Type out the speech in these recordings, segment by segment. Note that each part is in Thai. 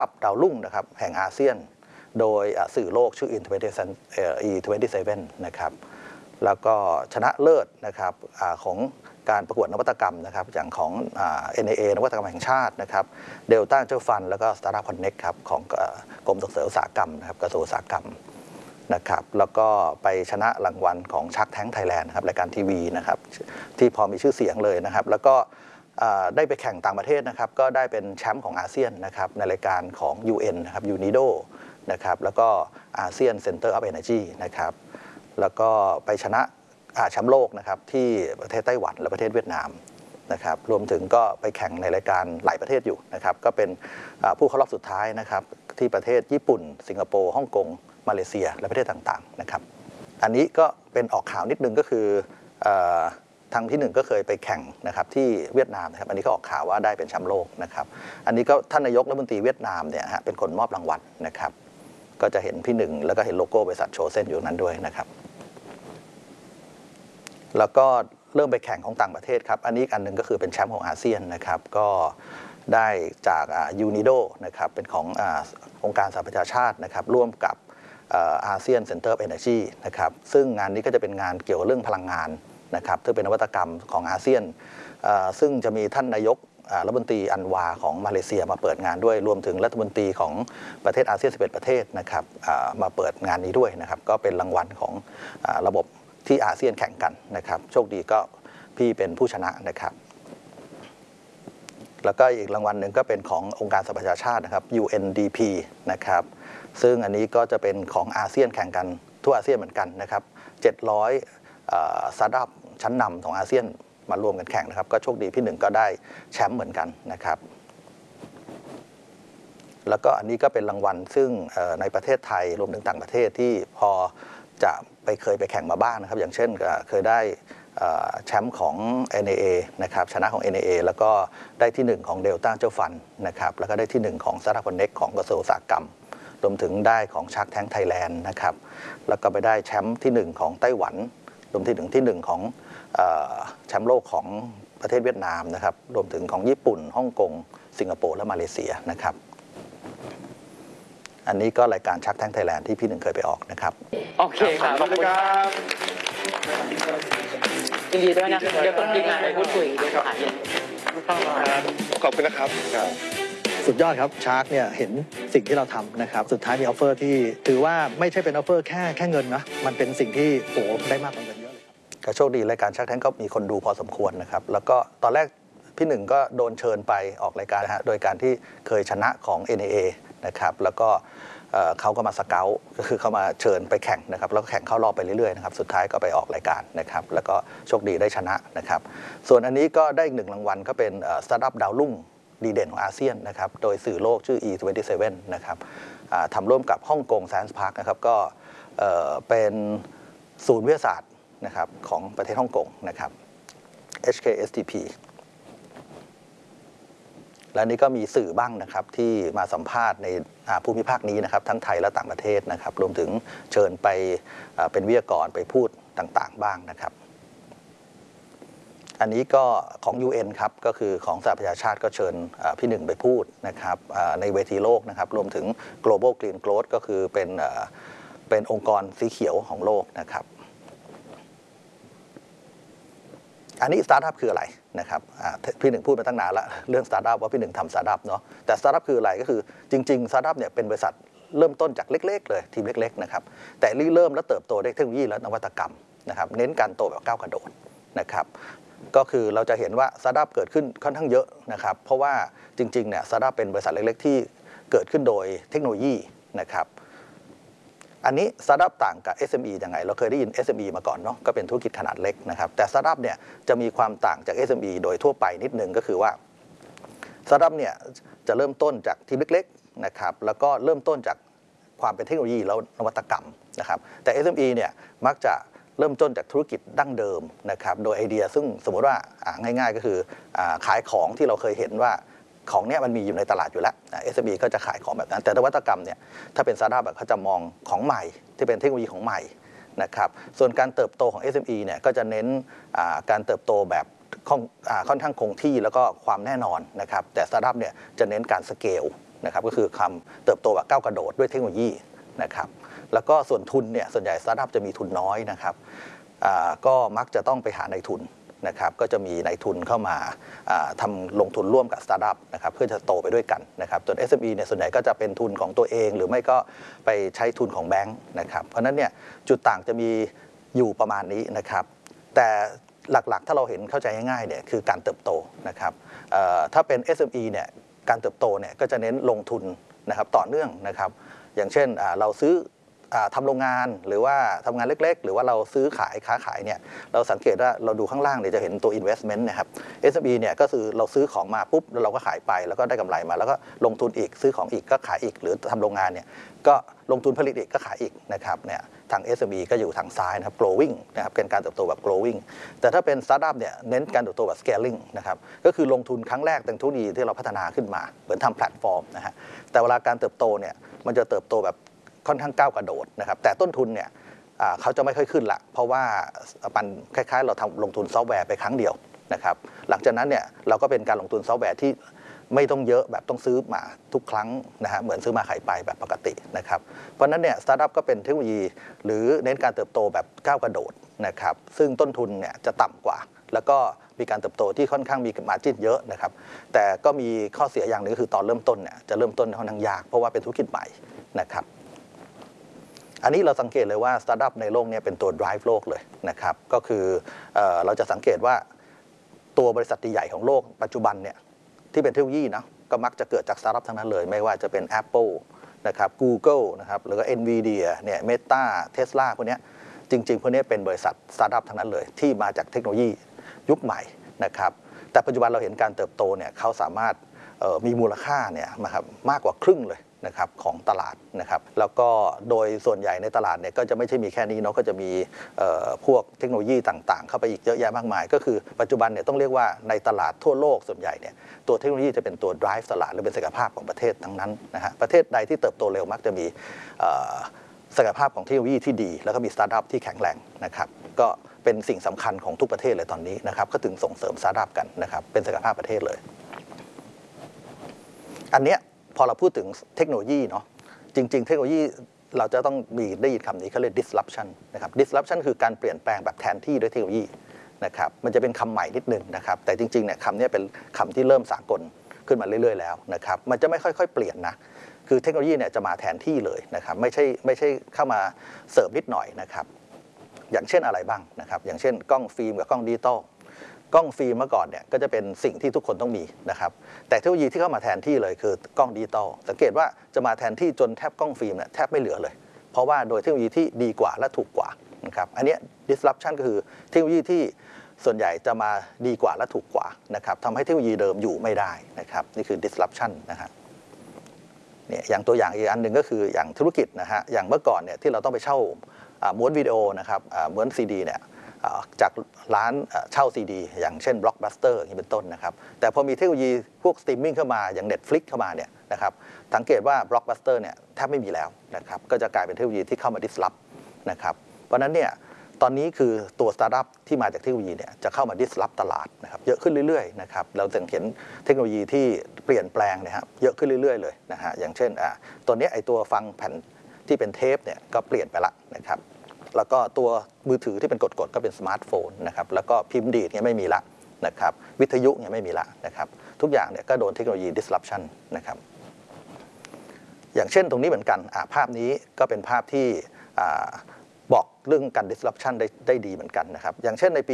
อัพดาวรุ่งนะครับแห่งอาเซียนโดยสื่อโลกชื่อ E27 นะครับแล้วก็ชนะเลิศนะครับของการประกวดนวัตกรรมนะครับอย่างของ NAA นวัตกรรมแห่งชาตินะครับ Delta Angel Fund แล้วก็ Startup Connect ครับของกรมส่งเสริมอุตสาหกรรมนะครับกระทรวงอุตสาหกรรมนะครับแล้วก็ไปชนะรางวัลของชักแท้งไทยแลนด์นะครับรายการทีวีนะครับที่พอมีชื่อเสียงเลยนะครับแล้วก็ได้ไปแข่งต่างประเทศนะครับก็ได้เป็นแชมป์ของอาเซียนนะครับในรายการของ UN นะครับ UNIDO นะครับแล้วก็อาเซียน Center of Energy นะครับแล้วก็ไปชนะแชมป์โลกนะครับที่ประเทศไต้หวันและประเทศเวียดนามนะครับรวมถึงก็ไปแข่งในรายการหลายประเทศอยู่นะครับก็เป็นผู้เข้ารอบสุดท้ายนะครับที่ประเทศญี่ปุ่นสิงคโปร์ฮ่องกงมาเลเซียและประเทศต่างๆนะครับอันนี้ก็เป็นออกข่าวนิดนึงก็คือทางที่หนึ่งก็เคยไปแข่งนะครับที่เวียดนามนะครับอันนี้ก็ออกข่าวว่าได้เป็นแชมป์โลกนะครับอันนี้ก็ท่านนายกรัฐมนตรีเวียดนามเนี่ยเป็นคนมอบรางวัลนะครับก็จะเห็นพี่หนึ่งแล้วก็เห็นโลโก้บริษัทโชเซ่นอยู่นั้นด้วยนะครับแล้วก็เริ่มไปแข่งของต่างประเทศครับอันนี้อันหนึ่งก็คือเป็นแชมป์ของอาเซียนนะครับก็ได้จากยูนิโดนะครับเป็นขององค์การสหประชาชาตินะครับร่วมกับอาเซียนเซ็นเตอร์ออฟเอเนอร์จีนะครับซึ่งงานนี้ก็จะเป็นงานเกี่ยวกับเรื่องพลังงานนะครับซึ่งเป็นนวัตกรรมของอาเซียนซึ่งจะมีท่านนายกรัฐมนตรีอันวาของมาเลเซียมาเปิดงานด้วยรวมถึงรัฐมนตรีของประเทศอาเซียน11ประเทศนะครับมาเปิดงานนี้ด้วยนะครับก็เป็นรางวัลของระบบที่อาเซียนแข่งกันนะครับโชคดีก็พี่เป็นผู้ชนะนะครับแล้วก็อีกรางวัลหนึ่งก็เป็นขององค์การสหประชาชาตินะครับ UNDP นะครับซึ่งอันนี้ก็จะเป็นของอาเซียนแข่งกันทั่วอาเซียนเหมือนกันนะครับ700สตาร์ทอัพชั้นนำของอาเซียนมารวมกันแข่งนะครับก็โชคดีพี่หนึ่งก็ได้แชมป์เหมือนกันนะครับแล้วก็อันนี้ก็เป็นรางวัลซึ่งในประเทศไทยรวมถึงต่างประเทศที่พอจะเคยไปแข่งมาบ้างนะครับอย่างเช่นเคยได้แชมป์ของ NAA นะครับชนะของ NAA แล้วก็ได้ที่1ของ Delta Angel Fund นะครับแล้วก็ได้ที่1ของ Startup Connect ของกระทรวงอุตสาหกรรมรวมถึงได้ของชักแท้งไทยแลนด์นะครับแล้วก็ไปได้แชมป์ที่1ของไต้หวันรวมถึงที่1ของแชมป์โลกของประเทศเวียดนามนะครับรวมถึงของญี่ปุ่นฮ่องกงสิงคโปร์และมาเลเซียนะครับอันนี้ก็รายการชักแท้งไทยแลนด์ที่พี่หนึ่งเคยไปออกนะครับโอเคครับขอบคุณครับยินดีด้วยนะเดี๋ยวต้องทีมงานไปพูดคุยด้วยครับขอบคุณนะครับสุดยอดครับชาร์กเนี่ยเห็นสิ่งที่เราทำนะครับสุดท้ายมีออฟเฟอร์ที่ถือว่าไม่ใช่เป็นออฟเฟอร์แค่เงินนะมันเป็นสิ่งที่โหได้มากกว่าเงินเยอะเลยครับก็โชคดีรายการชักแท้งก็มีคนดูพอสมควรนะครับแล้วก็ตอนแรกพี่หนึ่งก็โดนเชิญไปออกรายการนะฮะโดยการที่เคยชนะของ NAA นะครับแล้วก็เขาก็มาสเกลก็คือเขามาเชิญไปแข่งนะครับแล้วก็แข่งเข้ารอบไปเรื่อยๆนะครับสุดท้ายก็ไปออกรายการนะครับแล้วก็โชคดีได้ชนะนะครับส่วนอันนี้ก็ได้อีก1รางวัลก็เป็นสตาร์ทอัพดาวรุ่งดีเด่นของอาเซียนนะครับโดยสื่อโลกชื่อ E27 นะครับทำร่วมกับฮ่องกง Science Park นะครับก็เป็นศูนย์วิทยาศาสตร์นะครับของประเทศฮ่องกงนะครับ HKSTP และนี่ก็มีสื่อบ้างนะครับที่มาสัมภาษณ์ในภูมิภาคนี้นะครับทั้งไทยและต่างประเทศนะครับรวมถึงเชิญไปเป็นวิทยากรไปพูดต่างๆบ้างนะครับอันนี้ก็ของ UN ครับก็คือของสหประชาชาติก็เชิญพี่หนึ่งไปพูดนะครับในเวทีโลกนะครับรวมถึง Global Green Growth ก็คือเป็นองค์กรสีเขียวของโลกนะครับอันนี้สตาร์ทอัพคืออะไรนะครับพี่หนึ่งพูดมาตั้งนานแล้วเรื่องสตาร์ทอัพว่าพี่หนึ่งทำสตาร์ทอัพเนาะแต่สตาร์ทอัพคืออะไรก็คือจริงๆสตาร์ทอัพเนี่ยเป็นบริษัทเริ่มต้นจากเล็กๆเลยทีมเล็กๆนะครับแต่เริ่มและเติบโตด้วยเทคโนโลยีและนวัตกรรมนะครับเน้นการโตแบบก้าวกระโดดนะครับก็คือเราจะเห็นว่าสตาร์ทอัพเกิดขึ้นค่อนข้างเยอะนะครับเพราะว่าจริงๆเนี่ยสตาร์ทอัพเป็นบริษัทเล็กๆที่เกิดขึ้นโดยเทคโนโลยีนะครับอันนี้สตาร์ทอัพต่างกับ SME ยังไงเราเคยได้ยิน SME มาก่อนเนาะก็เป็นธุรกิจขนาดเล็กนะครับแต่สตาร์ทอัพเนี่ยจะมีความต่างจาก SME โดยทั่วไปนิดนึงก็คือว่าสตาร์ทอัพเนี่ยจะเริ่มต้นจากทีมเล็กๆนะครับแล้วก็เริ่มต้นจากความเป็นเทคโนโลยีแล้วนวัตกรรมนะครับแต่ SME เนี่ยมักจะเริ่มต้นจากธุรกิจดั้งเดิมนะครับโดยไอเดียซึ่งสมมติว่าง่ายๆก็คือขายของที่เราเคยเห็นว่าของเนี้ยมันมีอยู่ในตลาดอยู่แล้ว SME ก็จะขายของแบบนั้นแต่นวัตกรรมเนี่ยถ้าเป็นสตาร์ทอัพเขาจะมองของใหม่ที่เป็นเทคโนโลยีของใหม่นะครับส่วนการเติบโตของ SME เนี่ยก็จะเน้นการเติบโตแบบค่อนข้างคงที่แล้วก็ความแน่นอนนะครับแต่สตาร์ทอัพเนี่ยจะเน้นการสเกลนะครับก็คือความเติบโตแบบก้าวกระโดดด้วยเทคโนโลยีนะครับแล้วก็ส่วนทุนเนี่ยส่วนใหญ่สตาร์ทอัพจะมีทุนน้อยนะครับก็มักจะต้องไปหาในทุนนะครับก็จะมีนายทุนเข้ามาทำลงทุนร่วมกับสตาร์ทอัพนะครับเพื่อจะโตไปด้วยกันนะครับส่วน SME เนี่ยส่วนใหญ่ก็จะเป็นทุนของตัวเองหรือไม่ก็ไปใช้ทุนของแบงค์นะครับเพราะนั้นเนี่ยจุดต่างจะมีอยู่ประมาณนี้นะครับแต่หลักๆถ้าเราเห็นเข้าใจง่ายๆเนี่ยคือการเติบโตนะครับถ้าเป็น SME เนี่ยการเติบโตเนี่ยก็จะเน้นลงทุนนะครับต่อเนื่องนะครับอย่างเช่นเราซื้อทำโรงงานหรือว่าทำงานเล็กๆหรือว่าเราซื้อขายค้าขายเนี่ยเราสังเกตว่าเราดูข้างล่างเนี่ยจะเห็นตัว investment นะครับ SME เนี่ยก็คือเราซื้อของมาปุ๊บแล้วเราก็ขายไปแล้วก็ได้กำไรมาแล้วก็ลงทุนอีกซื้อของอีกก็ขายอีกหรือทำโรงงานเนี่ยก็ลงทุนผลิตอีกก็ขายอีกนะครับเนี่ยทาง SME ก็อยู่ทางซ้ายนะครับ growing นะครับเป็นการเติบโตแบบ growing แต่ถ้าเป็น startup เนี่ยเน้นการเติบโตแบบ scaling นะครับก็คือลงทุนครั้งแรกแต่งเทคโนโลยีที่เราพัฒนาขึ้นมาเหมือนทำแพลตฟอร์มนะฮะแต่เวลาการเติบโตเนี่ยมันจะเติบโตแบบค่อนข้างก้าวกระโดดนะครับแต่ต้นทุนเนี่ยเขาจะไม่ค่อยขึ้นละเพราะว่ามันคล้ายๆเราทำลงทุนซอฟต์แวร์ไปครั้งเดียวนะครับหลังจากนั้นเนี่ยเราก็เป็นการลงทุนซอฟต์แวร์ที่ไม่ต้องเยอะแบบต้องซื้อมาทุกครั้งนะฮะเหมือนซื้อมาขายไปแบบปกตินะครับเพราะนั้นเนี่ยสตาร์ทอัพก็เป็นเทคโนโลยีหรือเน้นการเติบโตแบบก้าวกระโดดนะครับซึ่งต้นทุนเนี่ยจะต่ำกว่าแล้วก็มีการเติบโตที่ค่อนข้างมีมาร์จิ้นเยอะนะครับแต่ก็มีข้อเสียอย่างหนึ่งก็คือตอนเริ่มต้นเนี่ยจะเริ่มต้นค่อนข้างยากเพราะว่าเป็นธุรกิจใหม่นะครับอันนี้เราสังเกตเลยว่าสตาร์ทอัพในโลกนี้เป็นตัว drive โลกเลยนะครับก็คือเราจะสังเกตว่าตัวบริษัทใหญ่ของโลกปัจจุบันเนี่ยที่เป็นเทคโนโลยีนะก็มักจะเกิดจากสตาร์ทอัพทั้งนั้นเลยไม่ว่าจะเป็น Apple นะครับ Google นะครับหรือว่า Nvidia เนี่ย Meta Tesla พวกนี้จริงๆพวกนี้เป็นบริษัทสตาร์ทอัพทั้งนั้นเลยที่มาจากเทคโนโลยียุคใหม่นะครับแต่ปัจจุบันเราเห็นการเติบโตเนี่ยเขาสามารถมีมูลค่าเนี่ยนะครับมากกว่าครึ่งเลยนะครับของตลาดนะครับแล้วก็โดยส่วนใหญ่ในตลาดเนี่ยก็จะไม่ใช่มีแค่นี้เนาะก็จะมีพวกเทคโนโลยีต่างๆเข้าไปอีกเยอะแยะมากมายก็คือปัจจุบันเนี่ยต้องเรียกว่าในตลาดทั่วโลกส่วนใหญ่เนี่ยตัวเทคโนโลยีจะเป็นตัว drive ตลาดหรือเป็นศักยภาพของประเทศทั้งนั้นนะฮะประเทศใดที่เติบโตเร็วมักจะมีศักยภาพของเทคโนโลยีที่ดีแล้วก็มีสตาร์ทอัพที่แข็งแรงนะครับก็เป็นสิ่งสำคัญของทุกประเทศเลยตอนนี้นะครับก็ถึงส่งเสริมสตาร์ทอัพกันนะครับเป็นศักยภาพประเทศเลยอันเนี้ยพอเราพูดถึงเทคโนโลยีเนาะจริงๆเทคโนโลยีเราจะต้องมีได้ยินคำนี้เขาเรียก disruption นะครับ disruption คือการเปลี่ยนแปลงแบบแทนที่ด้วยเทคโนโลยีนะครับมันจะเป็นคำใหม่นิดนึงนะครับแต่จริงๆเนี่ยคำนี้เป็นคำที่เริ่มสากลขึ้นมาเรื่อยๆแล้วนะครับมันจะไม่ค่อยๆเปลี่ยนนะคือเทคโนโลยีเนี่ยจะมาแทนที่เลยนะครับไม่ใช่เข้ามาเสริมนิดหน่อยนะครับอย่างเช่นอะไรบ้างนะครับอย่างเช่นกล้องฟิล์มกับกล้องดิจิตอลกล้องฟิล์มเมื่อก่อนเนี่ยก็จะเป็นสิ่งที่ทุกคนต้องมีนะครับแต่เทคโนโลยีที่เข้ามาแทนที่เลยคือกล้องดิจิตอลสังเกตว่าจะมาแทนที่จนแทบกล้องฟิล์มเนี่ยแทบไม่เหลือเลยเพราะว่าโดยเทคโนโลยีที่ดีกว่าและถูกกว่านะครับอันนี้ disruption ก็คือเทคโนโลยีที่ส่วนใหญ่จะมาดีกว่าและถูกกว่านะครับทำให้เทคโนโลยีเดิมอยู่ไม่ได้นะครับนี่คือ disruption นะฮะเนี่ยอย่างตัวอย่างอีกอันหนึ่งก็คืออย่างธุรกิจนะฮะอย่างเมื่อก่อนเนี่ยที่เราต้องไปเช่าม้วนวิดีโอนะครับม้วนซีดีเนี่ยจากร้านเช่าซีดีอย่างเช่น Blockbuster อย่างนี้เป็นต้นนะครับแต่พอมีเทคโนโลยีพวกสตรีมมิ่งเข้ามาอย่าง Netflix เข้ามาเนี่ยนะครับสังเกตว่า Blockbuster เนี่ยแทบไม่มีแล้วนะครับก็จะกลายเป็นเทคโนโลยีที่เข้ามา disrupt นะครับเพราะนั้นเนี่ยตอนนี้คือตัวสตาร์ทอัพที่มาจากเทคโนโลยีเนี่ยจะเข้ามา disrupt ตลาดนะครับเยอะขึ้นเรื่อยๆนะครับเราจะเห็นเทคโนโลยีที่เปลี่ยนแปลงนะครับเยอะขึ้นเรื่อยๆเลยนะฮะอย่างเช่นตัวนี้ไอตัวฟังแผ่นที่เป็นเทปเนี่ยก็เปลี่ยนไปละนะครับแล้วก็ตัวมือถือที่เป็นกดๆก็เป็นสมาร์ทโฟนนะครับแล้วก็พิมพ์ดีดเนี่ยไม่มีละนะครับวิทยุเนี่ยไม่มีละนะครับทุกอย่างเนี่ยก็โดนเทคโนโลยี disruption นะครับอย่างเช่นตรงนี้เหมือนกันภาพนี้ก็เป็นภาพที่บอกเรื่องการ disruption ได้ดีเหมือนกันนะครับอย่างเช่นในปี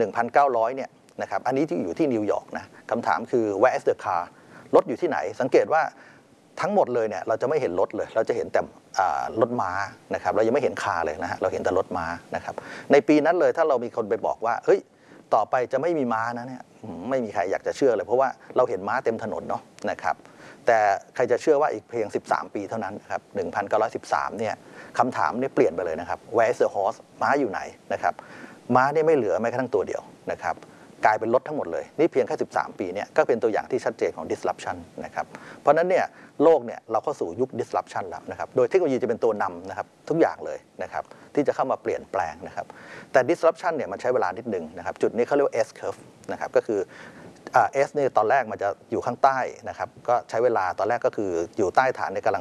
1900 เนี่ยนะครับอันนี้ที่อยู่ที่นิวยอร์กนะคำถามคือ where is the car รถอยู่ที่ไหนสังเกตว่าทั้งหมดเลยเนี่ยเราจะไม่เห็นรถเลยเราจะเห็นแต่รถม้านะครับเรายังไม่เห็นคาร์เลยนะฮะเราเห็นแต่รถม้านะครับในปีนั้นเลยถ้าเรามีคนไปบอกว่าเฮ้ยต่อไปจะไม่มีม้านะเนี่ยไม่มีใครอยากจะเชื่อเลยเพราะว่าเราเห็นม้าเต็มถนนเนาะนะครับแต่ใครจะเชื่อว่าอีกเพียง13 ปีเท่านั้นครับ1913เนี่ยคำถามนี่เปลี่ยนไปเลยนะครับ Where is the horse ม้าอยู่ไหนนะครับม้าเนี่ยไม่เหลือแม้กระทั่งตัวเดียวนะครับกลายเป็นรถทั้งหมดเลยนี่เพียงแค่13 ปีเนี่ยก็เป็นตัวอย่างที่ชัดเจนของ disruption นะครับเพราะนั้นเนี่ยโลกเนี่ยเราเข้าสู่ยุค disruption แล้วนะครับโดยเทคโนโลยีจะเป็นตัวนำนะครับทุกอย่างเลยนะครับที่จะเข้ามาเปลี่ยนแปลงนะครับแต่ disruption เนี่ยมันใช้เวลานิดนึงนะครับจุดนี้เขาเรียกว่า S curve นะครับก็คือ S นี่ตอนแรกมันจะอยู่ข้างใต้นะครับก็ใช้เวลาตอนแรกก็คืออยู่ใต้ฐานในกำลัง